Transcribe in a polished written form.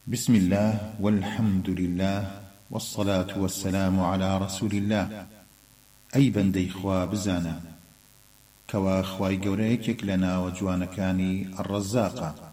بسم الله والحمد لله والصلاة والسلام على رسول الله. أي بندي خوا بزانا كوا خواي گەورە یەکێک لە ناوە جوانەکانی الرزاقە